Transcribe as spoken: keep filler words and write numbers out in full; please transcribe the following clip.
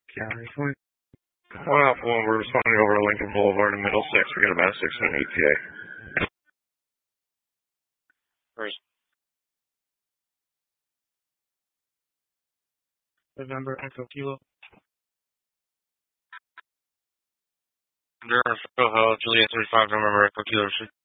County point. One Alpha One, we're responding over to Lincoln Boulevard in Middlesex. We got about a six minute E T A. Where's November Echo Kilo. Durham, Juliet thirty-five, November Echo Kilo.